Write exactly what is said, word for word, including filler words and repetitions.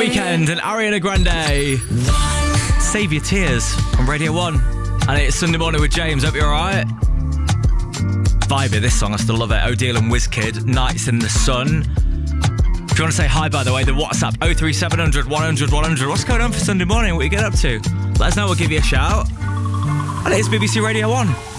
Weeknd and Ariana Grande. Save Your Tears on Radio one. And it's Sunday morning with James. Hope you're alright. Vibey, this song, I still love it. O'Deal and Wizkid, Nights in the Sun. If you want to say hi, by the way, the WhatsApp oh three seven hundred, one hundred, one hundred. What's going on for Sunday morning? What are you getting up to? Let us know, we'll give you a shout. And it's B B C Radio one.